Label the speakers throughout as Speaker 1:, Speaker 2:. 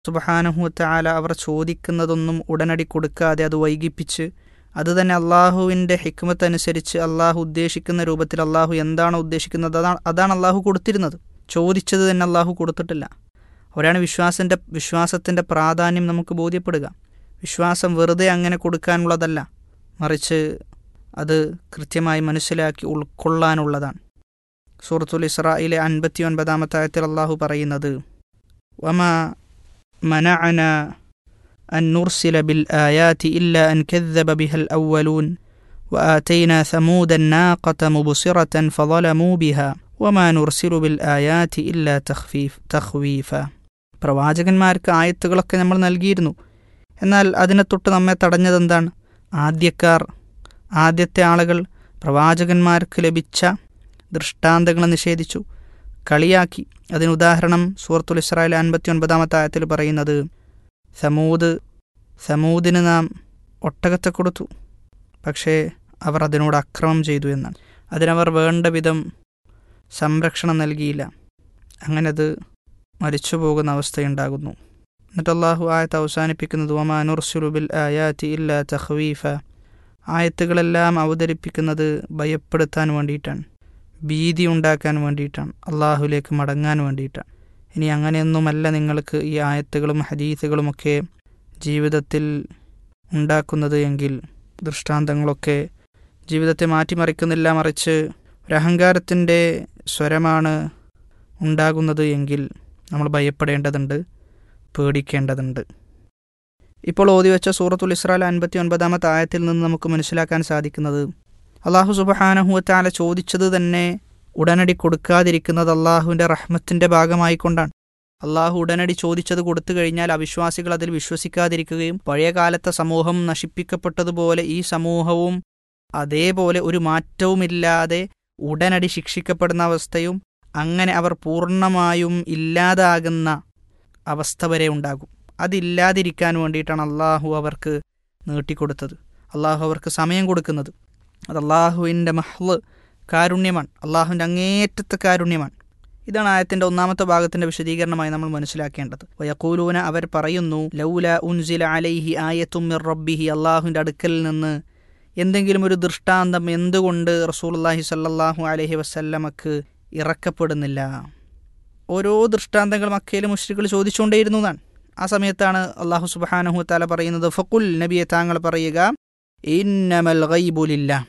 Speaker 1: സുബ്ഹാനഹു വതആല അവർ ചോദിക്കുന്നതൊന്നും ഉടനടി കൊടുക്കാതെ അത് വൈകിപ്പിച്ച് അത് തന്നെ അള്ളാഹുവിൻ്റെ ഹിക്മത്ത് അനുസരിച്ച് അള്ളാഹു ഉദ്ദേശിക്കുന്ന രൂപത്തിൽ അള്ളാഹു എന്താണോ ഉദ്ദേശിക്കുന്നത് അതാണ് അള്ളാഹു കൊടുത്തിരുന്നത്. ചോദിച്ചത് തന്നെ അള്ളാഹു കൊടുത്തിട്ടില്ല. അവിടെയാണ് വിശ്വാസത്തിൻ്റെ പ്രാധാന്യം നമുക്ക് ബോധ്യപ്പെടുക. വിശ്വാസം വെറുതെ അങ്ങനെ കൊടുക്കാനുള്ളതല്ല, മറിച്ച് അത് കൃത്യമായി മനസ്സിലാക്കി ഉൾക്കൊള്ളാനുള്ളതാണ്. സൂറത്തുൽ ഇസ്രായിലെ 59-ാമത്തെ ആയത്തിൽ അള്ളാഹു പറയുന്നത്, വമാ മനഅന അൻ നുർസില ബിൽ ആയാതി ഇല്ലാ അൻ കദ്ദബ ബിഹൽ അവ്വലൂൻ വആതൈനാ സമൂദ നാഖത മുബ്സിറതൻ ഫളലമൂ ബിഹാ വമാ നുർസിലു ബിൽ ആയാതി ഇല്ലാ തഖ്വീഫ. പ്രവാചകന്മാർക്ക് ആയത്തുകളൊക്കെ നമ്മൾ നൽകിയിരുന്നു, എന്നാൽ അതിനെ തൊട്ട് നമ്മെ തടഞ്ഞതെന്താണ്? ആദ്യത്തെ ആളുകൾ പ്രവാചകന്മാർക്ക് ലഭിച്ച ദൃഷ്ടാന്തങ്ങളെ നിഷേധിച്ചു, കളിയാക്കി. അതിനുദാഹരണം സൂറത്തുൽ ഇസ്രായിൽ 59-ാമത്തെ ആയത്തിൽ പറയുന്നത്, സമൂദിന് നാം ഒട്ടകത്തെ കൊടുത്തു, പക്ഷേ അവർ അതിനോട് അക്രമം ചെയ്തു എന്നാണ്. അതിനവർ വേണ്ട വിധം സംരക്ഷണം നൽകിയില്ല, അങ്ങനെ അത് മരിച്ചു പോകുന്ന അവസ്ഥയുണ്ടാകുന്നു. എന്നിട്ട് അള്ളാഹു ആയത്ത് അവസാനിപ്പിക്കുന്നത്, വമാ നുർസിലു ബിൽ ആയാതി ഇല്ലാ തഖ്വീഫ. ആയത്തുകളെല്ലാം അവതരിപ്പിക്കുന്നത് ഭയപ്പെടുത്താൻ വേണ്ടിയിട്ടാണ്, ഭീതി ഉണ്ടാക്കാൻ വേണ്ടിയിട്ടാണ്, അള്ളാഹുലേക്ക് മടങ്ങാൻ വേണ്ടിയിട്ടാണ്. ഇനി അങ്ങനെയൊന്നുമല്ല നിങ്ങൾക്ക് ഈ ആയത്തുകളും ഹദീസുകളുമൊക്കെ ജീവിതത്തിൽ ഉണ്ടാക്കുന്നത് എങ്കിൽ, ദൃഷ്ടാന്തങ്ങളൊക്കെ ജീവിതത്തെ മാറ്റിമറിക്കുന്നില്ല, മറിച്ച് ഒരഹങ്കാരത്തിൻ്റെ സ്വരമാണ് ഉണ്ടാകുന്നത് എങ്കിൽ നമ്മൾ ഭയപ്പെടേണ്ടതുണ്ട്, പേടിക്കേണ്ടതുണ്ട്. ഇപ്പോൾ ഓതിവെച്ച സൂറത്തുൽ ഇസ്രായിൽ 59-ാമത്തെ ആയത്തിൽ നിന്ന് നമുക്ക് മനസ്സിലാക്കാൻ സാധിക്കുന്നത്, അള്ളാഹു സുബ്ഹാനഹു വതആല ചോദിച്ചത് തന്നെ ഉടനടി കൊടുക്കാതിരിക്കുന്നത് അള്ളാഹുവിൻ്റെ റഹ്മത്തിൻ്റെ ഭാഗമായിക്കൊണ്ടാണ്. അള്ളാഹു ഉടനടി ചോദിച്ചത് കൊടുത്തു കഴിഞ്ഞാൽ അവിശ്വാസികൾ അതിൽ വിശ്വസിക്കാതിരിക്കുകയും പഴയ കാലത്തെ സമൂഹം നശിപ്പിക്കപ്പെട്ടതുപോലെ ഈ സമൂഹവും അതേപോലെ ഒരു മാറ്റവുമില്ലാതെ ഉടനടി ശിക്ഷിക്കപ്പെടുന്ന അവസ്ഥയും അങ്ങനെ അവർ പൂർണ്ണമായും ഇല്ലാതാകുന്ന അവസ്ഥ വരെ ഉണ്ടാകും. അതില്ലാതിരിക്കാൻ വേണ്ടിയിട്ടാണ് അള്ളാഹു അവർക്ക് നീട്ടിക്കൊടുത്തത്, അള്ളാഹു അവർക്ക് സമയം കൊടുക്കുന്നത്. അത് അള്ളാഹുവിൻ്റെ മഹ്ള് കാരുണ്യമാണ്, അള്ളാഹുവിൻ്റെ അങ്ങേറ്റത്തെ കാരുണ്യമാണ്. ഇതാണ് ആയത്തിൻ്റെ 1-ാമത്തെ ഭാഗത്തിൻ്റെ വിശദീകരണമായി നമ്മൾ മനസ്സിലാക്കേണ്ടത്. വയഖൂലൂന, അവർ പറയുന്നു, ലൗല ഉൻസില അലൈഹി ആയത്തും മിർ റബ്ബിഹി, അള്ളാഹുവിൻ്റെ അടുക്കൽ നിന്ന് എന്തെങ്കിലും ഒരു ദൃഷ്ടാന്തം എന്തുകൊണ്ട് റസൂലുള്ളാഹി സ്വല്ലല്ലാഹു അലൈഹി വസല്ലമക്ക് ഇറക്കപ്പെടുന്നില്ല? ഓരോ ദൃഷ്ടാന്തങ്ങൾ മക്കയിലെ മുശ്രിക്കുകൾ ചോദിച്ചുകൊണ്ടേയിരുന്നു എന്നാണ്. ആ സമയത്താണ് അള്ളാഹു സുബ്ഹാനഹു വതആല പറയുന്നത്, ഫഖുൽ, നബിയെ താങ്കൾ പറയുക, ഇന്നമൽ ഗൈബു ലില്ലാഹ്,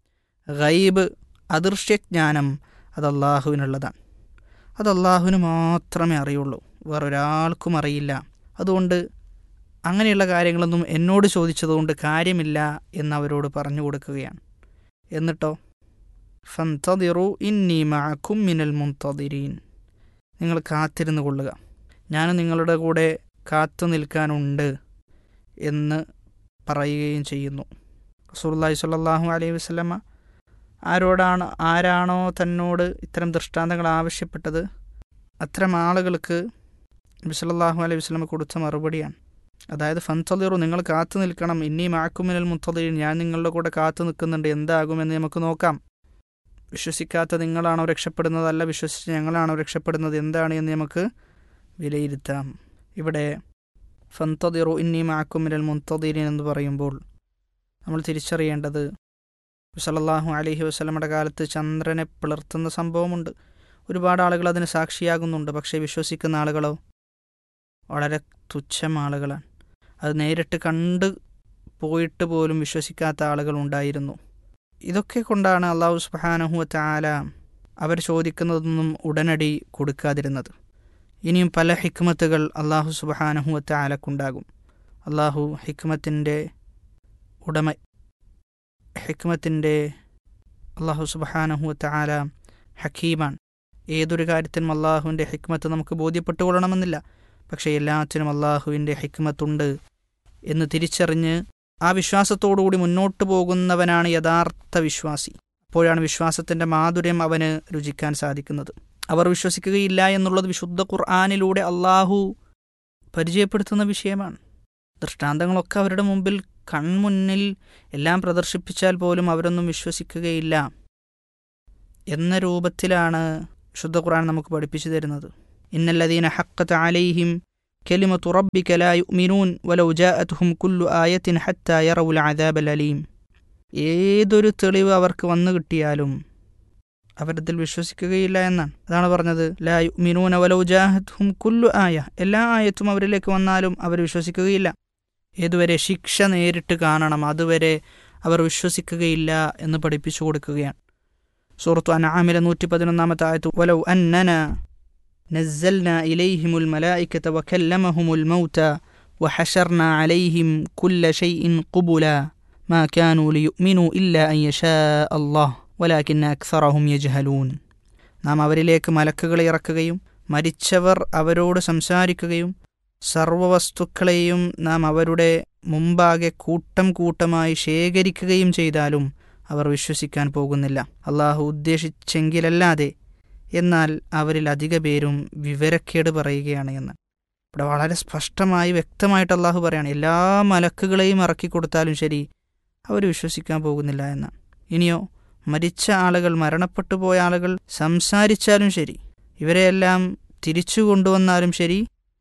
Speaker 1: ഗൈബ് അദൃശ്യജ്ഞാനം അത് അള്ളാഹുവിനുള്ളതാണ്, അത് അള്ളാഹുവിന് മാത്രമേ അറിയുള്ളൂ, വേറൊരാൾക്കും അറിയില്ല. അതുകൊണ്ട് അങ്ങനെയുള്ള കാര്യങ്ങളൊന്നും എന്നോട് ചോദിച്ചതുകൊണ്ട് കാര്യമില്ല എന്നവരോട് പറഞ്ഞു കൊടുക്കുകയാണ്. എന്നിട്ടോ, ഫന്തദിറു ഇന്നി മഅകും മിനൽ മുൻതദിരീൻ, നിങ്ങൾ കാത്തിരുന്നു കൊള്ളുക, ഞാൻ നിങ്ങളുടെ കൂടെ കാത്തു നിൽക്കാനുണ്ട് എന്ന് പറയുകയും ചെയ്യുന്നു. റസൂലുള്ളാഹി സ്വല്ലല്ലാഹു അലൈഹി വസല്ലമ ആരാണോ തന്നോട് ഇത്തരം ദൃഷ്ടാന്തങ്ങൾ ആവശ്യപ്പെട്ടത് അത്തരം ആളുകൾക്ക് നബി സല്ലല്ലാഹു അലൈഹി വസല്ലമ കൊടുത്ത മറുപടിയാണ്. അതായത് ഫന്തദിറു, നിങ്ങൾ കാത്തു നിൽക്കണം, ഇന്നി മഅകും മിനൽ മുൻതദിരീൻ, ഞാൻ നിങ്ങളുടെ കൂടെ കാത്തു നിൽക്കുന്നുണ്ട്, എന്താകുമെന്ന് നമുക്ക് നോക്കാം. വിശ്വസിക്കാത്ത നിങ്ങളാണോ രക്ഷപ്പെടുന്നത്, അല്ല വിശ്വസിച്ച് ഞങ്ങളാണോ രക്ഷപ്പെടുന്നത്, എന്താണ് എന്ന് നമുക്ക് വിലയിരുത്താം. ഇവിടെ ഫന്തദിറു ഇന്നി മഅകും മിനൽ മുൻതദിരീൻ എന്ന് പറയുമ്പോൾ നമ്മൾ തിരിച്ചറിയേണ്ടത്, സല്ലല്ലാഹു അലൈഹി വസല്ലമയുടെ കാലത്ത് ചന്ദ്രനെ പിളർത്തുന്ന സംഭവമുണ്ട്. ഒരുപാട് ആളുകൾ അതിന് സാക്ഷിയാകുന്നുണ്ട്. പക്ഷേ വിശ്വസിക്കുന്ന ആളുകളോ വളരെ തുച്ഛം ആളുകളാണ്. അത് നേരിട്ട് കണ്ട് പോയിട്ട് പോലും വിശ്വസിക്കാത്ത ആളുകൾ ഉണ്ടായിരുന്നു. ഇതൊക്കെ കൊണ്ടാണ് അള്ളാഹു സുബ്ഹാനഹു വതആല അവർ ചോദിക്കുന്നതൊന്നും ഉടനടി കൊടുക്കാതിരുന്നത്. ഇനിയും പല ഹിക്മത്തുകൾ അള്ളാഹു സുബ്ഹാനഹു വതആലക്കുണ്ടാകും. അള്ളാഹു ഹിക്മത്തിൻ്റെ അള്ളാഹു സുബ്ഹാനഹു വതആല ഹക്കീമാണ്. ഏതൊരു കാര്യത്തിനും അള്ളാഹുവിൻ്റെ ഹിക്മത്ത് നമുക്ക് ബോധ്യപ്പെട്ടുകൊള്ളണമെന്നില്ല. പക്ഷേ എല്ലാത്തിനും അള്ളാഹുവിൻ്റെ ഹിക്മത്തുണ്ട് എന്ന് തിരിച്ചറിഞ്ഞ് ആ വിശ്വാസത്തോടുകൂടി മുന്നോട്ട് പോകുന്നവനാണ് യഥാർത്ഥ വിശ്വാസി. അപ്പോഴാണ് വിശ്വാസത്തിൻ്റെ മാധുര്യം അവന് രുചിക്കാൻ സാധിക്കുന്നത്. അവർ വിശ്വസിക്കുകയില്ല എന്നുള്ളത് വിശുദ്ധ ഖുർആനിലൂടെ അള്ളാഹു പരിചയപ്പെടുത്തുന്ന വിഷയമാണ്. ദൃഷ്ടാന്തങ്ങളൊക്കെ അവരുടെ മുമ്പിൽ കൺമുന്നിൽ എല്ലാം പ്രദർശിപ്പിച്ചാൽ പോലും അവരൊന്നും വിശ്വസിക്കുകയില്ല എന്ന രൂപത്തിലാണ് വിശുദ്ധ ഖുർആൻ നമുക്ക് പഠിപ്പിച്ചു തരുന്നത്. ഇന്നല്ലദീന ഹഖ്ഖത അലൈഹിം كلمة ربك لا يؤمنون ولو جاءتهم كل آية حتى يروا العذاب الأليم. ഏതൊരു തെളിവ് അവർക്ക് വന്നു കിട്ടിയാലും അവരതിൽ വിശ്വസിക്കുകയില്ല എന്നാണ്. അതാണ് പറഞ്ഞത്, ലാ യുഅ്മിനൂന വലൗ ജാഅത്ഹും കുല്ലു ആയ, എല്ലാ ആയത്തും അവരിലേക്ക് വന്നാലും അവർ വിശ്വസിക്കുകയില്ല. ഏതുവരെ? ശിക്ഷ നേരിട്ട് കാണണം, അതുവരെ അവർ വിശ്വസിക്കുകയില്ല എന്ന് പഠിപ്പിച്ചു കൊടുക്കുകയാണ്. സൂറത്തു അൻആമിലെ 111 ആയത്ത്, വലൗ അന്നന നസ്സൽനാ ഇലൈഹിമുൽ മലായികത വകല്ലമഹുമുൽ മൗത വഹശർനാ അലൈഹിം കുല്ല ശൈഇൻ ഖുബുല മാ കാനൂ ലിയുഅ്മിനൂ ഇല്ലാ അൻ യശാ അല്ലാഹ് വലാകിന്ന അക്സറഹും യജ്ഹലൂൻ. നാം അവരിലേക്ക് മലക്കുകളെ ഇറക്കുകയും മരിച്ചവർ അവരോട് സംസാരിക്കുകയും സർവവസ്തുക്കളെയും നാം അവരുടെ മുമ്പാകെ കൂട്ടം കൂട്ടമായി ശേഖരിക്കുകയും ചെയ്താലും അവർ വിശ്വസിക്കാൻ പോകുന്നില്ല, അള്ളാഹു ഉദ്ദേശിച്ചെങ്കിലല്ലാതെ. എന്നാൽ അവരിൽ അധിക പേരും വിവരക്കേട് പറയുകയാണ് എന്ന്. ഇവിടെ വളരെ സ്പഷ്ടമായി വ്യക്തമായിട്ട് അള്ളാഹു പറയാണ്, എല്ലാ മലക്കുകളെയും ഇറക്കിക്കൊടുത്താലും ശരി അവർ വിശ്വസിക്കാൻ പോകുന്നില്ല എന്നാണ്. ഇനിയോ, മരിച്ച ആളുകൾ, മരണപ്പെട്ടു പോയ ആളുകൾ സംസാരിച്ചാലും ശരി, ഇവരെയെല്ലാം തിരിച്ചു കൊണ്ടുവന്നാലും ശരി,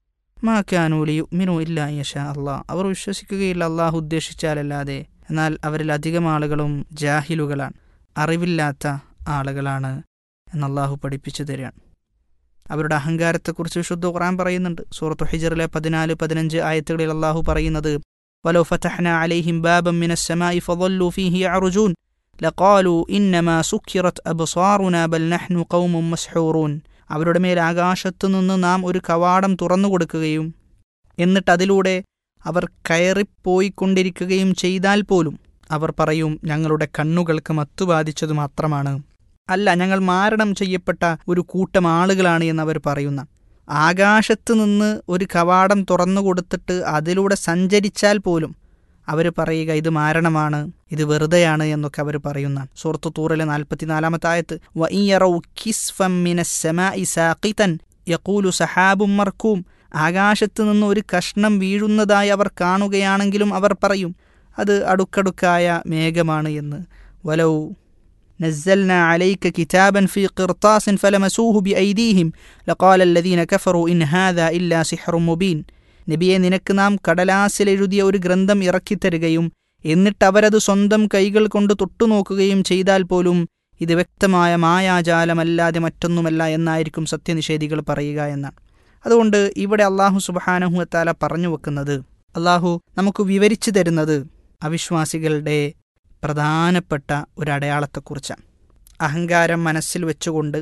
Speaker 1: മാ കാനൂ ലിയുഅ്മിനൂ ഇല്ലാ അൻ യശാ അല്ലാഹ്, അവർ വിശ്വസിക്കുകയില്ല അള്ളാഹു ഉദ്ദേശിച്ചാലല്ലാതെ. എന്നാൽ അവരിൽ അധികം ആളുകളും ജാഹിലുകളാണ്, അറിവില്ലാത്ത ആളുകളാണ് എന്ന് അള്ളാഹു പഠിപ്പിച്ചു തരികയാണ്. അവരുടെ അഹങ്കാരത്തെക്കുറിച്ച് വിശുദ്ധ ഖുർആൻ പറയുന്നുണ്ട്. സൂറത്തു ഹിജ്റിലെ 14-15 ആയത്തുകളിൽ അള്ളാഹു പറയുന്നത്, വലൗ ഫതഹ്നാ അലൈഹിം ബാബൻ മിനസ് സമാഇ ഫളല്ലൂ ഫീഹി യഅ്റുജൂൻ ലഖാലൂ ഇന്നമാ സുക്കിറത് അബ്സാറുനാ ബൽ നഹ്നു ഖൗമുൻ മസ്ഹൂറൂൻ. അവരുടെ മേൽ ആകാശത്തു നിന്ന് നാം ഒരു കവാടം തുറന്നു കൊടുക്കുകയും എന്നിട്ട് അതിലൂടെ അവർ കയറിപ്പോയിക്കൊണ്ടിരിക്കുകയും ചെയ്താൽ പോലും അവർ പറയും, ഞങ്ങളുടെ കണ്ണുകൾക്ക് മത്തുബാധിച്ചതു മാത്രമാണ്, അല്ല, ഞങ്ങൾ മാരണം ചെയ്യപ്പെട്ട ഒരു കൂട്ടം ആളുകളാണ് എന്നവർ പറയുന്ന. ആകാശത്ത് നിന്ന് ഒരു കവാടം തുറന്നു കൊടുത്തിട്ട് അതിലൂടെ സഞ്ചരിച്ചാൽ പോലും അവർ പറയുക ഇത് മാരണമാണ്, ഇത് വെറുതെയാണ് എന്നൊക്കെ അവർ പറയുന്ന. സൂറത്തു തൂറിലെ 44 ആയത്ത്, വഇയറൗ കിസ്ഫം മിനസ് സമാഇ സാഖിതൻ യഖൂലു സഹാബും മർകൂം. ആകാശത്ത് നിന്ന് ഒരു കഷ്ണം വീഴുന്നതായി അവർ കാണുകയാണെങ്കിലും അവർ പറയും അത് അടുക്കടുക്കായ മേഘമാണ് എന്ന്. വലൗ നസ്സൽനാ അലൈക കിതാബൻ ഫീ ഖിർതാസിൻ ഫലമസൂഹു ബിഐദീഹിം ലഖാല അല്ലദീന കഫറൂ ഇൻ ഹാദാ ഇല്ലാ സിഹ്റും മുബീൻ. നബിയെ, നിനക്ക് നാം കടലാസിൽ എഴുതിയ ഒരു ഗ്രന്ഥം ഇറക്കിത്തരുകയും എന്നിട്ട് അവരത് സ്വന്തം കൈകൾ കൊണ്ട് തൊട്ടുനോക്കുകയും ചെയ്താൽ പോലും ഇത് വ്യക്തമായ മായാജാലമല്ലാതെ മറ്റൊന്നുമല്ല എന്നായിരിക്കും സത്യനിഷേധികൾ പറയുക എന്നാണ്. അതുകൊണ്ട് ഇവിടെ അള്ളാഹു സുബ്ഹാനഹു വ തആല പറഞ്ഞു വെക്കുന്നത്, അള്ളാഹു നമുക്ക് വിവരിച്ചു തരുന്നത് അവിശ്വാസികളുടെ പ്രധാനപ്പെട്ട ഒരടയാളത്തെക്കുറിച്ചാണ്. അഹങ്കാരം മനസ്സിൽ വെച്ചുകൊണ്ട്,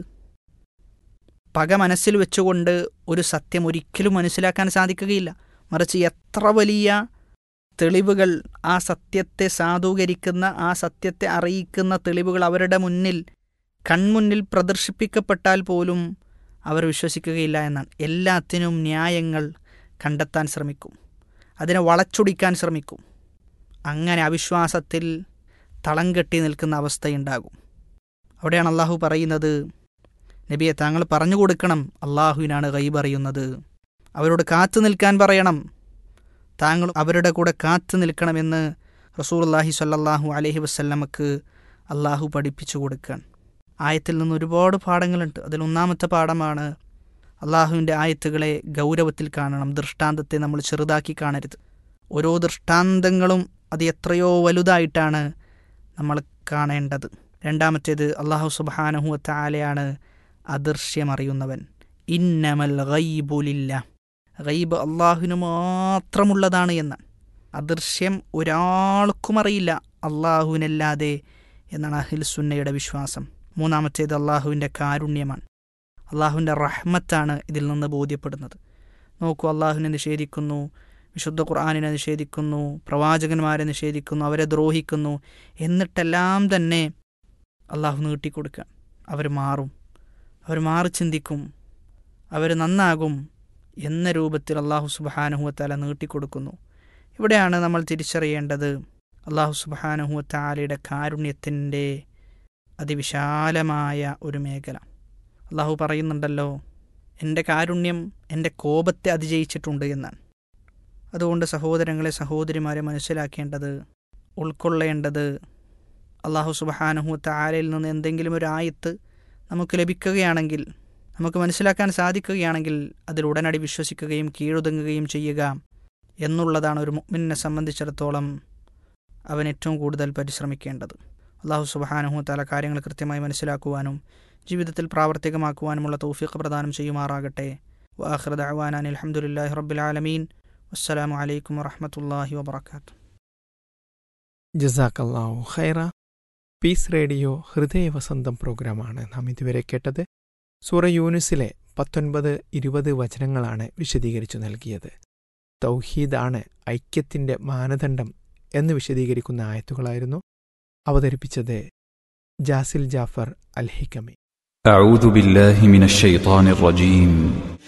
Speaker 1: പക മനസ്സിൽ വെച്ചുകൊണ്ട് ഒരു സത്യം ഒരിക്കലും മനസ്സിലാക്കാൻ സാധിക്കുകയില്ല. മറിച്ച് എത്ര വലിയ തെളിവുകൾ, ആ സത്യത്തെ സാധൂകരിക്കുന്ന, ആ സത്യത്തെ അറിയിക്കുന്ന തെളിവുകൾ അവരുടെ മുന്നിൽ, കൺമുന്നിൽ പ്രദർശിപ്പിക്കപ്പെട്ടാൽ പോലും അവർ വിശ്വസിക്കുകയില്ല എന്നാണ്. എല്ലാത്തിനും ന്യായങ്ങൾ കണ്ടെത്താൻ ശ്രമിക്കും, അതിനെ വളച്ചൊടിക്കാൻ ശ്രമിക്കും. അങ്ങനെ അവിശ്വാസത്തിൽ തളം കെട്ടി നിൽക്കുന്ന അവസ്ഥയുണ്ടാകും. അവിടെയാണ് അള്ളാഹു പറയുന്നത്, നബിയെ, താങ്കൾ പറഞ്ഞു കൊടുക്കണം, അള്ളാഹുവിനാണ് ഗൈബ് അറിയുന്നത്. അവരോട് കാത്തു നിൽക്കാൻ പറയണം, താങ്കൾ അവരുടെ കൂടെ കാത്തു നിൽക്കണമെന്ന് റസൂലുള്ളാഹി സ്വല്ലല്ലാഹു അലൈഹി വസല്ലമക്ക് അള്ളാഹു പഠിപ്പിച്ചു കൊടുക്കാൻ. ആയത്തിൽ നിന്ന് ഒരുപാട് പാഠങ്ങളുണ്ട്. അതിൽ ഒന്നാമത്തെ പാഠമാണ് അള്ളാഹുവിൻ്റെ ആയത്തുകളെ ഗൗരവത്തിൽ കാണണം. ദൃഷ്ടാന്തത്തെ നമ്മൾ ചെറുതാക്കി കാണരുത്. ഓരോ ദൃഷ്ടാന്തങ്ങളും അത് എത്രയോ വലുതായിട്ടാണ് നമ്മൾ കാണേണ്ടത്. രണ്ടാമത്തേത്, അള്ളാഹു സുബ്ഹാനഹു വ തആലയാണ് അദൃശ്യമറിയുന്നവൻ. ഇന്നമൽ ഗൈബു ലില്ലാഹ്, ഗൈബ് അള്ളാഹുവിന് മാത്രമുള്ളതാണ് എന്നാണ്. അദൃശ്യം ഒരാൾക്കും അറിയില്ല അള്ളാഹുവിനല്ലാതെ എന്നാണ് അഹ്ലു സുന്നയുടെ വിശ്വാസം. മൂന്നാമത്തേത് അള്ളാഹുവിൻ്റെ കാരുണ്യമാണ്, അള്ളാഹുവിൻ്റെ റഹ്മത്താണ് ഇതിൽ നിന്ന് ബോധ്യപ്പെടുന്നത്. നോക്കൂ, അള്ളാഹുവിനെ നിഷേധിക്കുന്നു, വിശുദ്ധ ഖുർആനിനെ നിഷേധിക്കുന്നു, പ്രവാചകന്മാരെ നിഷേധിക്കുന്നു, അവരെ ദ്രോഹിക്കുന്നു. എന്നിട്ടെല്ലാം തന്നെ അള്ളാഹു നീട്ടിക്കൊടുക്കുക. അവർ മാറും, അവർ മാറി ചിന്തിക്കും, അവർ നന്നാകും എന്ന രൂപത്തിൽ അള്ളാഹു സുബ്ഹാനഹു വ തആല നീട്ടിക്കൊടുക്കുന്നു. ഇവിടെയാണ് നമ്മൾ തിരിച്ചറിയേണ്ടത് അള്ളാഹു സുബ്ഹാനഹു വ തആലയുടെ കാരുണ്യത്തിൻ്റെ അതിവിശാലമായ ഒരു മേഖല. അള്ളാഹു പറയുന്നുണ്ടല്ലോ, എൻ്റെ കാരുണ്യം എൻ്റെ കോപത്തെ അതിജയിച്ചിട്ടുണ്ട് എന്നാണ്. അതുകൊണ്ട് സഹോദരങ്ങളെ, സഹോദരിമാരെ, മനസ്സിലാക്കേണ്ടത്, ഉൾക്കൊള്ളേണ്ടത്, അള്ളാഹു സുബ്ഹാനഹു വ തആലയിൽ നിന്ന് എന്തെങ്കിലും ഒരു ആയത്ത് നമുക്ക് ലഭിക്കുകയാണെങ്കിൽ നമുക്ക് മനസ്സിലാക്കാൻ സാധിക്കുകയാണെങ്കിൽ അതിൽ ഉടനടി വിശ്വസിക്കുകയും കീഴൊതുങ്ങുകയും ചെയ്യുക എന്നുള്ളതാണ് ഒരു മുഅ്മിനെ സംബന്ധിച്ചിടത്തോളം അവൻ ഏറ്റവും കൂടുതൽ പരിശ്രമിക്കേണ്ടത്. അല്ലാഹു സുബ്ഹാനഹു വ തആല കാര്യങ്ങൾ കൃത്യമായി മനസ്സിലാക്കുവാനും ജീവിതത്തിൽ പ്രാവർത്തികമാക്കുവാനുമുള്ള തൗഫീഖ് പ്രദാനം ചെയ്യുമാറാകട്ടെ. വആഖിറു ദഅവാനാ അനിൽ ഹംദുലില്ലാഹി റബ്ബിൽ ആലമീൻ. വസ്സലാമു അലൈക്കും വറഹ്മത്തുള്ളാഹി വബറകാതുഹു.
Speaker 2: ജസാക്കല്ലാഹു ഖൈറ. പീസ് റേഡിയോ ഹൃദയവസന്തം പ്രോഗ്രാമാണ് നാം ഇതുവരെ കേട്ടത്. സൂറ യൂനുസിലെ 19-20 വചനങ്ങളാണ് വിശദീകരിച്ചു നൽകിയത്. തൗഹീദാണ് ഐക്യത്തിൻ്റെ മാനദണ്ഡം എന്ന് വിശദീകരിക്കുന്ന ആയത്തുകളായിരുന്നു. അവതരിപ്പിച്ചത് ജാസിൽ ജാഫർ അൽ ഹിക്കമി.
Speaker 3: أعوذ بالله من الشيطان الرجيم